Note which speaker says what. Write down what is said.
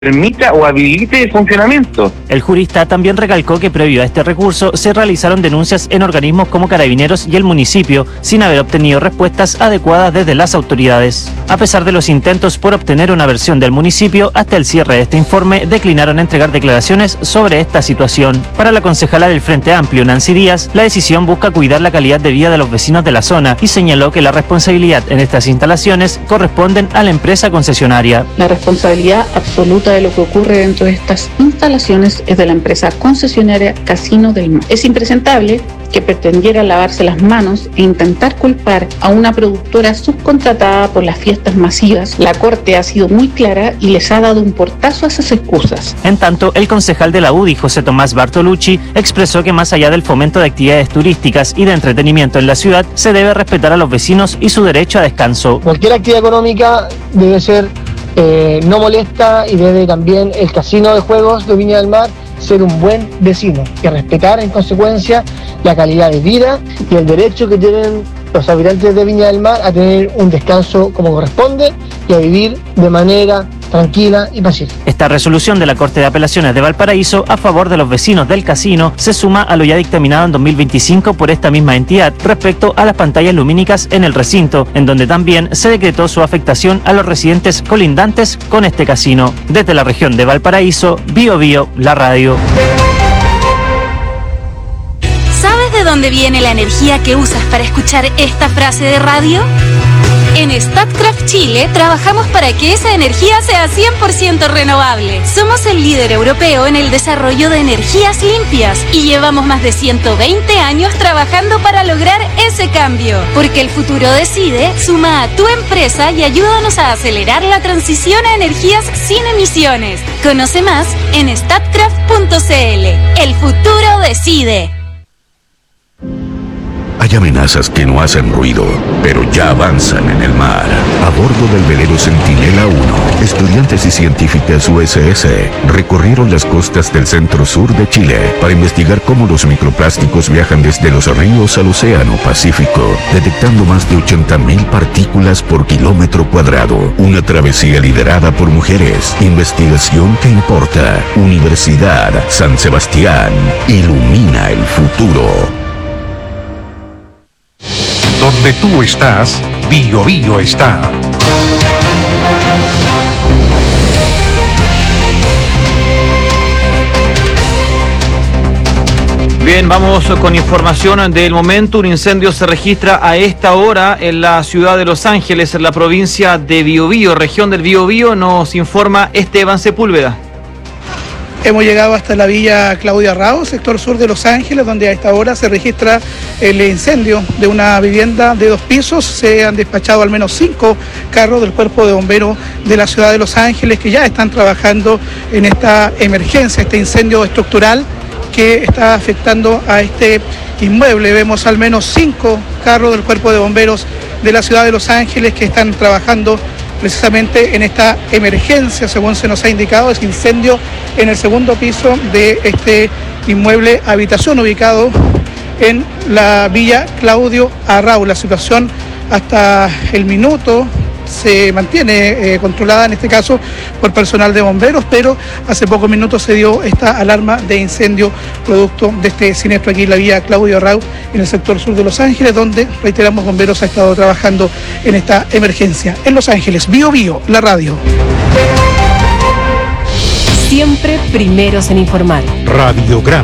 Speaker 1: permita o habilite el funcionamiento.
Speaker 2: El jurista también recalcó que previo a este recurso se realizaron denuncias en organismos como Carabineros y el municipio, sin haber obtenido respuestas adecuadas desde las autoridades. A pesar de los intentos por obtener una versión del municipio, hasta el cierre de este informe declinaron entregar declaraciones sobre esta situación. Para la concejala del Frente Amplio, Nancy Díaz, la decisión busca cuidar la calidad de vida de los vecinos de la zona y señaló que la responsabilidad en estas instalaciones corresponden a la empresa concesionaria.
Speaker 3: La responsabilidad absoluta de lo que ocurre dentro de estas instalaciones es de la empresa concesionaria Casino del Mar. Es impresentable que pretendiera lavarse las manos e intentar culpar a una productora subcontratada por las fiestas masivas. La Corte ha sido muy clara y les ha dado un portazo a esas excusas.
Speaker 2: En tanto, el concejal de la UDI, José Tomás Bartolucci, expresó que más allá del fomento de actividades turísticas y de entretenimiento en la ciudad, se debe respetar a los vecinos y su derecho a descanso.
Speaker 4: Cualquier actividad económica debe ser no molesta y debe también el casino de juegos de Viña del Mar ser un buen vecino y respetar en consecuencia la calidad de vida y el derecho que tienen los habitantes de Viña del Mar a tener un descanso como corresponde y a vivir de manera tranquila y pacífica.
Speaker 2: Esta resolución de la Corte de Apelaciones de Valparaíso a favor de los vecinos del casino se suma a lo ya dictaminado en 2025 por esta misma entidad respecto a las pantallas lumínicas en el recinto, en donde también se decretó su afectación a los residentes colindantes con este casino. Desde la región de Valparaíso, Bio Bio, la radio.
Speaker 5: ¿Sabes de dónde viene la energía que usas para escuchar esta frase de radio? En Statkraft Chile trabajamos para que esa energía sea 100% renovable. Somos el líder europeo en el desarrollo de energías limpias y llevamos más de 120 años trabajando para lograr ese cambio. Porque el futuro decide, suma a tu empresa y ayúdanos a acelerar la transición a energías sin emisiones. Conoce más en statkraft.cl. El futuro decide.
Speaker 6: Hay amenazas que no hacen ruido, pero ya avanzan en el mar. A bordo del velero Centinela 1, estudiantes y científicas USS recorrieron las costas del centro-sur de Chile para investigar cómo los microplásticos viajan desde los ríos al océano Pacífico, detectando más de 80.000 partículas por kilómetro cuadrado. Una travesía liderada por mujeres. Investigación que importa. Universidad San Sebastián. Ilumina el futuro.
Speaker 7: Donde tú estás, Bio Bio está.
Speaker 8: Bien, vamos con información del momento. Un incendio se registra a esta hora en la ciudad de Los Ángeles, en la provincia de Biobío, región del Biobío. Nos informa Esteban Sepúlveda.
Speaker 9: Hemos llegado hasta la villa Claudia Rao, sector sur de Los Ángeles, donde a esta hora se registra el incendio de una vivienda de 2 pisos. Se han despachado al menos 5 carros del Cuerpo de Bomberos de la ciudad de Los Ángeles que ya están trabajando en esta emergencia, este incendio estructural que está afectando a este inmueble. Vemos al menos 5 carros del Cuerpo de Bomberos de la ciudad de Los Ángeles que están trabajando precisamente en esta emergencia, según se nos ha indicado, es incendio en el segundo piso de este inmueble habitación ubicado en la villa Claudio Arrau. La situación hasta el minuto se mantiene controlada en este caso por personal de bomberos, pero hace pocos minutos se dio esta alarma de incendio producto de este siniestro aquí en la vía Claudio Arrau en el sector sur de Los Ángeles, donde, reiteramos, bomberos ha estado trabajando en esta emergencia. En Los Ángeles, Bio Bio, la radio.
Speaker 10: Siempre primeros en informar.
Speaker 7: Radiograma.